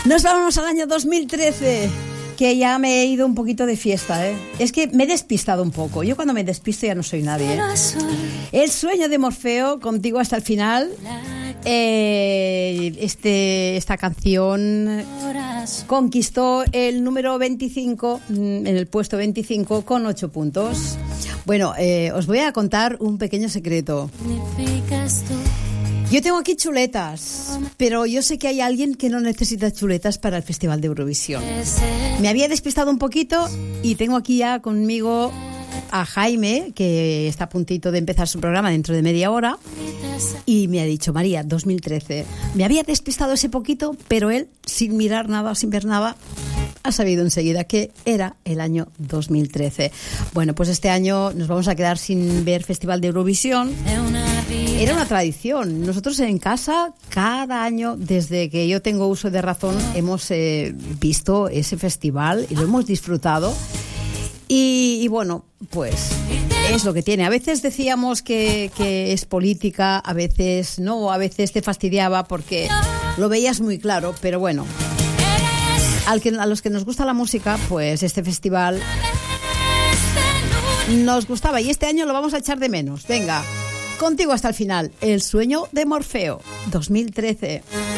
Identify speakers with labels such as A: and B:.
A: Nos vamos al año 2013, que ya me he ido un poquito de fiesta, ¿eh? Es que me he despistado un poco. Yo cuando me despisto ya no soy nadie, ¿eh? El sueño de Morfeo, contigo hasta el final. Esta canción conquistó el número 25, en el puesto 25, con 8 puntos. Bueno, os voy a contar un pequeño secreto. Yo tengo aquí chuletas, pero yo sé que hay alguien que no necesita chuletas para el Festival de Eurovisión. Me había despistado un poquito y tengo aquí ya conmigo a Jaime, que está a puntito de empezar su programa dentro de media hora, y me ha dicho: María, 2013. Me había despistado ese poquito, pero él, sin mirar nada, sin ver nada, ha sabido enseguida que era el año 2013. Bueno, pues este año nos vamos a quedar sin ver Festival de Eurovisión. Era una tradición. Nosotros en casa, cada año, desde que yo tengo uso de razón, hemos visto ese festival y lo hemos disfrutado. Y bueno, pues es lo que tiene. A veces decíamos que es política, a veces no, a veces te fastidiaba porque lo veías muy claro, pero bueno, a los que nos gusta la música, pues este festival nos gustaba y este año lo vamos a echar de menos. Venga, contigo hasta el final, El sueño de Morfeo, 2013.